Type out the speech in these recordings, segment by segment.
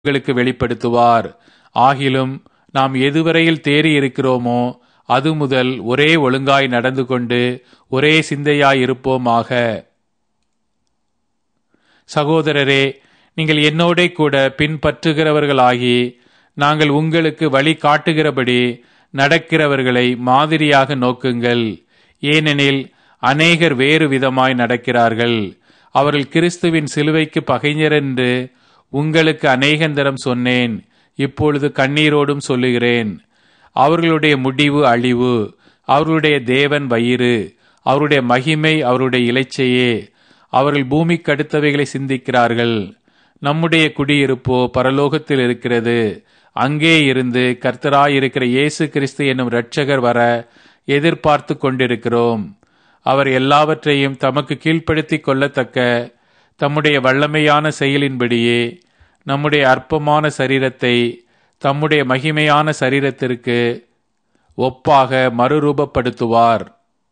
உங்களுக்கு வெளிப்படுத்துவார். ஆகிலும் நாம் எதுவரையில் தேறி இருக்கிறோமோ அது முதல் ஒரே ஒழுங்காய் நடந்து கொண்டு ஒரே சிந்தையாய் இருப்போமாக. சகோதரரே, நீங்கள் என்னோடே கூட பின்பற்றுகிறவர்களாகி நாங்கள் உங்களுக்கு வழி காட்டுகிறபடி நடக்கிறவர்களை மாதிரியாக நோக்குங்கள். ஏனெனில் அநேகர் வேறு விதமாய் நடக்கிறார்கள். அவர்கள் கிறிஸ்துவின் சிலுவைக்கு பகைஞர் என்று உங்களுக்கு அநேகந்தரம் சொன்னேன். இப்பொழுது கண்ணீரோடும் சொல்லுகிறேன். அவர்களுடைய முடிவு அழிவு, அவர்களுடைய தேவன் வயிறு, அவருடைய மகிமை அவருடைய இலைச்சையே. அவர்கள் பூமிக்கு அடுத்தவைகளை சிந்திக்கிறார்கள். நம்முடைய குடியிருப்போ பரலோகத்தில் இருக்கிறது. அங்கே இருந்து கர்த்தராயிருக்கிற இயேசு கிறிஸ்து என்னும் இரட்சகர் வர எதிர்பார்த்து கொண்டிருக்கிறோம். அவர் எல்லாவற்றையும் தமக்கு கீழ்ப்படுத்தி கொள்ளத்தக்க தம்முடைய வல்லமையான செயலின்படியே நம்முடைய அற்பமான சரீரத்தை தம்முடைய மகிமையான சரீரத்திற்கு ஒப்பாக மறுரூபப்படுத்துவார்.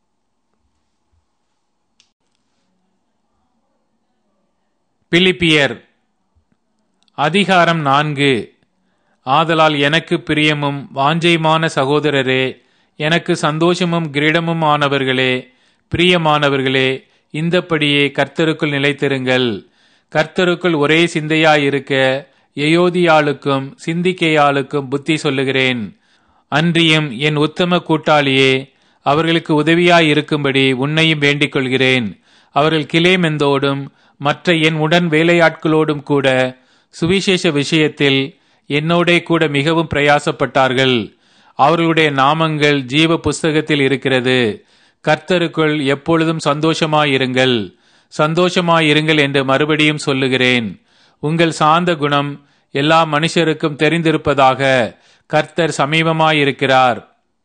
பிலிப்பியர் அதிகாரம் 4. ஆதலால் எனக்கு பிரியமும் வாஞ்சையுமான சகோதரரே, எனக்கு சந்தோஷமும் கிரீடமும் ஆனவர்களே, பிரியமானவர்களே, இந்தப்படியே கர்த்தருக்குள் நிலைத்திருங்கள். கர்த்தருக்குள் ஒரே சிந்தையாயிருக்க எயோதியாளுக்கும் சிந்திக்கேயாளுக்கும் புத்தி சொல்லுகிறேன். அன்றியும் என் உத்தம கூட்டாளியே, அவர்களுக்கு உதவியாயிருக்கும்படி உன்னையும் வேண்டிக் கொள்கிறேன். அவர்கள் கிலேமெந்தோடும் மற்ற என் உடன் வேலையாட்களோடும் கூட சுவிசேஷ விஷயத்தில் என்னோடே கூட மிகவும் பிரயாசப்பட்டார்கள். அவர்களுடைய நாமங்கள் ஜீவ புஸ்தகத்தில் இருக்கிறது. கர்த்தருக்குள் எப்பொழுதும் சந்தோஷமாயிருங்கள், சந்தோஷமாயிருங்கள் என்று மறுபடியும் சொல்லுகிறேன். உங்கள் சாந்த குணம் எல்லா மனுஷருக்கும் தெரிந்திருப்பதாக. கர்த்தர் சமீபமாயிருக்கிறார்.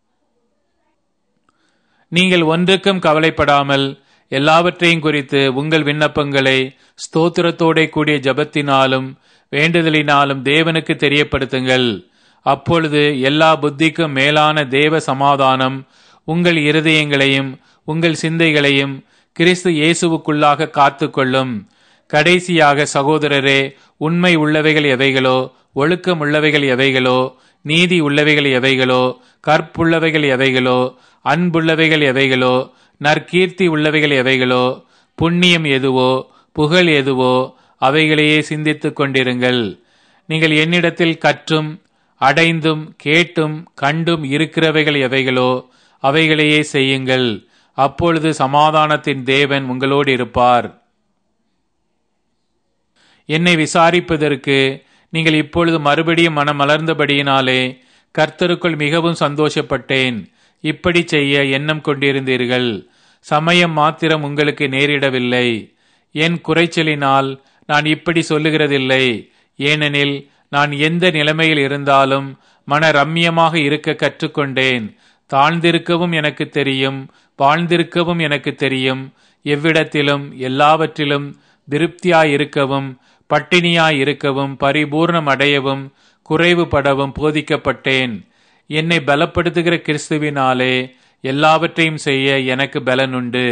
நீங்கள் ஒன்றுக்கும் கவலைப்படாமல் எல்லாவற்றையும் குறித்து உங்கள் விண்ணப்பங்களை ஸ்தோத்திரத்தோட கூடிய ஜபத்தினாலும் வேண்டுதலினாலும் தேவனுக்கு தெரியப்படுத்துங்கள். அப்பொழுது எல்லா புத்திக்கும் மேலான தேவ சமாதானம் உங்கள் இருதயங்களையும் உங்கள் சிந்தைகளையும் கிறிஸ்து இயேசுவுக்குள்ளாக காத்துக்கொள்ளும். கடைசியாக சகோதரரே, உண்மை உள்ளவைகள் எவைகளோ, ஒழுக்கம் உள்ளவைகள் எவைகளோ, நீதி உள்ளவைகள் எவைகளோ, கற்புள்ளவைகள் எவைகளோ, அன்புள்ளவைகள் எவைகளோ, நற்கீர்த்தி உள்ளவைகள் எவைகளோ, புண்ணியம் எதுவோ, புகழ் எதுவோ, அவைகளையே சிந்தித்துக் கொண்டிருங்கள். நீங்கள் என்னிடத்தில் கற்றும் அடைந்தும் கேட்டும் கண்டும் இருக்கிறவைகள் எவைகளோ அவைகளையே செய்யுங்கள். அப்பொழுது சமாதானத்தின் தேவன் உங்களோடு இருப்பார். என்னை விசாரிப்பதற்கு நீங்கள் இப்பொழுது மறுபடியும் மனம் மலர்ந்தபடியினாலே கர்த்தருக்குள் மிகவும் சந்தோஷப்பட்டேன். இப்படி செய்ய எண்ணம் கொண்டிருந்தீர்கள். சமயம் மாத்திரம் உங்களுக்கு நேரிடவில்லை. என் குறைச்சலினால் நான் இப்படி சொல்லுகிறதில்லை. ஏனெனில் நான் எந்த நிலைமையில் இருந்தாலும் மன ரம்மியமாக இருக்க கற்றுக்கொண்டேன். தாழ்ந்திருக்கவும் எனக்கு தெரியும், வாழ்ந்திருக்கவும் எனக்கு தெரியும். எவ்விடத்திலும் எல்லாவற்றிலும் திருப்தியாயிருக்கவும் பட்டினியாயிருக்கவும் பரிபூர்ணம் அடையவும் குறைவுபடவும் போதிக்கப்பட்டேன். என்னை பலப்படுத்துகிற கிறிஸ்துவினாலே எல்லாவற்றையும் செய்ய எனக்கு பலனுண்டு.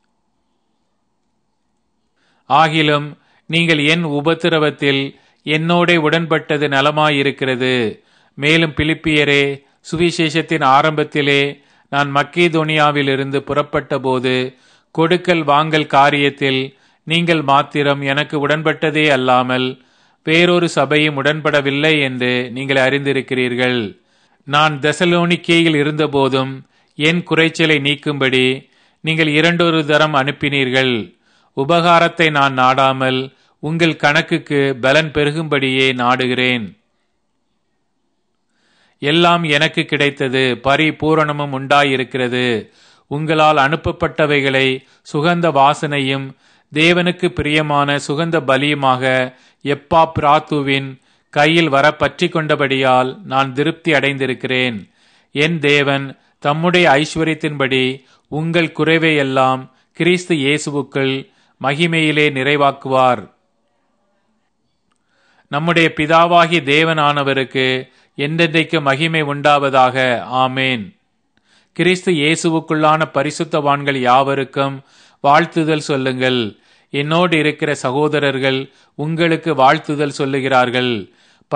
ஆகிலும் நீங்கள் என் உபத்திரவத்தில் என்னோட உடன்பட்டது நலமாயிருக்கிறது. மேலும் பிலிப்பியரே, சுவிசேஷத்தின் ஆரம்பத்திலே நான் மக்கேதோனியாவிலிருந்து புறப்பட்ட போது கொடுக்கல் வாங்கல் காரியத்தில் நீங்கள் மாத்திரம் எனக்கு உடன்பட்டதே அல்லாமல் வேறொரு சபையும் உடன்படவில்லை என்று நீங்கள் அறிந்திருக்கிறீர்கள். நான் தெசலோனிக்கேயில் இருந்தபோதும் என் குறைச்சலை நீக்கும்படி நீங்கள் 2 தரம் அனுப்பினீர்கள். உபகாரத்தை நான் நாடாமல் உங்கள் கணக்குக்கு பலன் பெருகும்படியே நாடுகிறேன். எல்லாம் எனக்கு கிடைத்தது, பரிபூரணமும் உண்டாயிருக்கிறது. உங்களால் அனுப்பப்பட்டவைகளை சுகந்த வாசனையும் தேவனுக்கு பிரியமான சுகந்த பலியுமாக எப்பாப்ராத்துவின் கையில் வர பற்றி கொண்டபடியால் நான் திருப்தி அடைந்திருக்கிறேன். என் தேவன் தம்முடைய ஐஸ்வர்யத்தின்படி உங்கள் குறைவை எல்லாம் கிறிஸ்து இயேசுவுக்குள் மகிமையிலே நிறைவாக்குவார். நம்முடைய பிதாவாகிய தேவனானவருக்கு என்றென்றைக்கு மகிமை உண்டாவதாக. ஆமேன். கிறிஸ்து இயேசுவுக்குள்ளான பரிசுத்தவான்கள் யாவருக்கும் வாழ்த்துதல் சொல்லுங்கள். என்னோடு இருக்கிற சகோதரர்கள் உங்களுக்கு வாழ்த்துதல் சொல்லுகிறார்கள்.